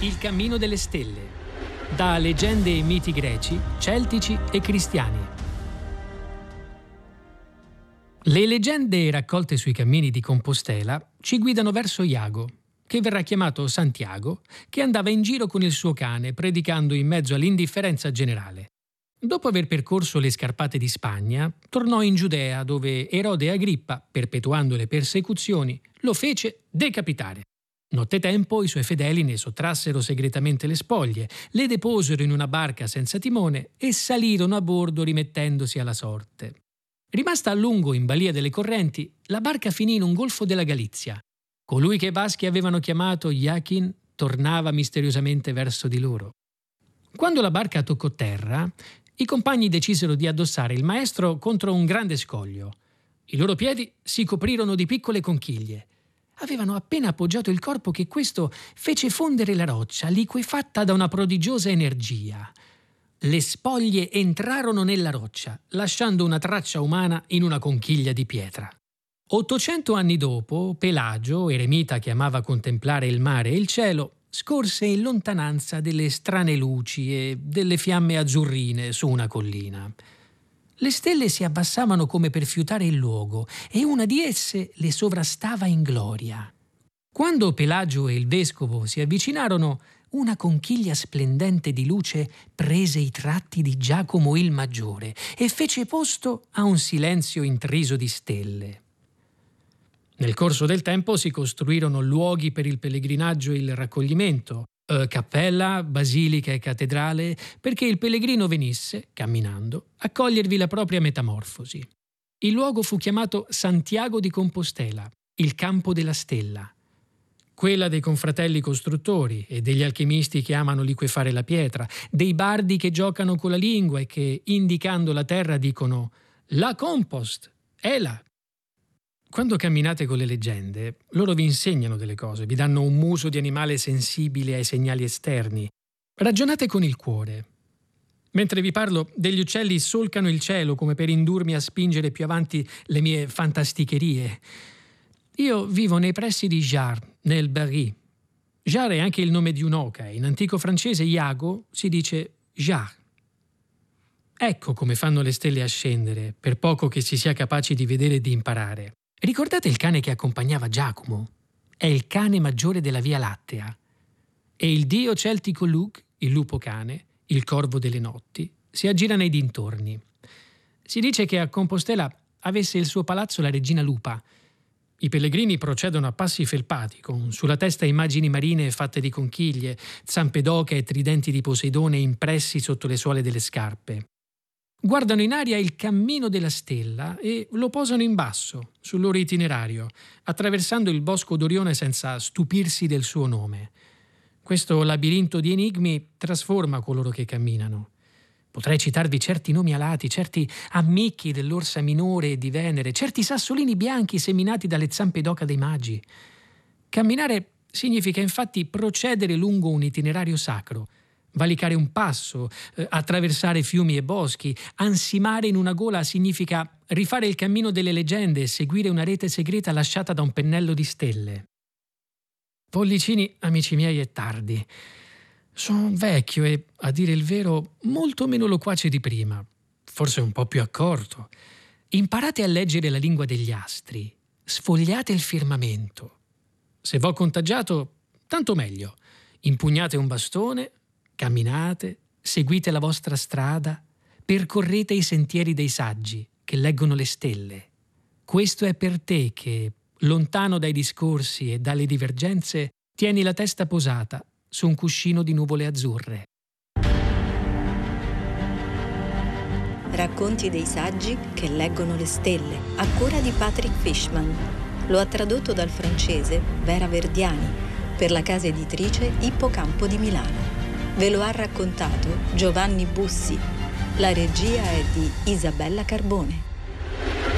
Il cammino delle stelle. Da leggende e miti greci, celtici e cristiani. Le leggende raccolte sui cammini di Compostela ci guidano verso Iago, che verrà chiamato Santiago, che andava in giro con il suo cane predicando in mezzo all'indifferenza generale. Dopo aver percorso le scarpate di Spagna, tornò in Giudea dove Erode Agrippa, perpetuando le persecuzioni, lo fece decapitare. Nottetempo i suoi fedeli ne sottrassero segretamente le spoglie, le deposero in una barca senza timone e salirono a bordo rimettendosi alla sorte. Rimasta a lungo in balia delle correnti, la barca finì in un golfo della Galizia. Colui che i Baschi avevano chiamato Iakin tornava misteriosamente verso di loro. Quando la barca toccò terra, i compagni decisero di addossare il maestro contro un grande scoglio. I loro piedi si coprirono di piccole conchiglie. Avevano appena appoggiato il corpo che questo fece fondere la roccia, liquefatta da una prodigiosa energia. Le spoglie entrarono nella roccia, lasciando una traccia umana in una conchiglia di pietra. 800 anni dopo, Pelagio, eremita che amava contemplare il mare e il cielo, scorse in lontananza delle strane luci e delle fiamme azzurrine su una collina. Le stelle si abbassavano come per fiutare il luogo e una di esse le sovrastava in gloria. Quando Pelagio e il vescovo si avvicinarono, una conchiglia splendente di luce prese i tratti di Giacomo il Maggiore e fece posto a un silenzio intriso di stelle. Nel corso del tempo si costruirono luoghi per il pellegrinaggio e il raccoglimento, cappella, basilica e cattedrale, perché il pellegrino venisse, camminando, a cogliervi la propria metamorfosi. Il luogo fu chiamato Santiago di Compostela, il campo della stella. Quella dei confratelli costruttori e degli alchimisti che amano liquefare la pietra, dei bardi che giocano con la lingua e che, indicando la terra, dicono «La compost, è là». Quando camminate con le leggende, loro vi insegnano delle cose, vi danno un muso di animale sensibile ai segnali esterni. Ragionate con il cuore. Mentre vi parlo, degli uccelli solcano il cielo come per indurmi a spingere più avanti le mie fantasticherie. Io vivo nei pressi di Jars, nel Berry. Jars è anche il nome di un'oca. In antico francese Iago si dice Jars. Ecco come fanno le stelle a scendere, per poco che si sia capaci di vedere e di imparare. Ricordate il cane che accompagnava Giacomo? È il cane maggiore della Via Lattea. E il dio celtico Lugh, il lupo cane, il corvo delle notti, si aggira nei dintorni. Si dice che a Compostela avesse il suo palazzo la regina Lupa. I pellegrini procedono a passi felpati, con sulla testa immagini marine fatte di conchiglie, zampe d'oca e tridenti di Poseidone impressi sotto le suole delle scarpe. Guardano in aria il cammino della stella e lo posano in basso, sul loro itinerario, attraversando il bosco d'Orione senza stupirsi del suo nome. Questo labirinto di enigmi trasforma coloro che camminano. Potrei citarvi certi nomi alati, certi ammicchi dell'orsa minore e di Venere, certi sassolini bianchi seminati dalle zampe d'oca dei magi. Camminare significa infatti procedere lungo un itinerario sacro, valicare un passo, attraversare fiumi e boschi, ansimare in una gola significa rifare il cammino delle leggende e seguire una rete segreta lasciata da un pennello di stelle. Pollicini, amici miei, è tardi. Sono vecchio e, a dire il vero, molto meno loquace di prima, forse un po' più accorto. Imparate a leggere la lingua degli astri, sfogliate il firmamento. Se v'ho contagiato, tanto meglio. Impugnate un bastone, camminate, seguite la vostra strada, percorrete i sentieri dei saggi che leggono le stelle. Questo è per te che, lontano dai discorsi e dalle divergenze, tieni la testa posata su un cuscino di nuvole azzurre. Racconti dei saggi che leggono le stelle, a cura di Patrick Fishman. Lo ha tradotto dal francese Vera Verdiani per la casa editrice Ippocampo di Milano. Ve lo ha raccontato Giovanni Bussi. La regia è di Isabella Carbone.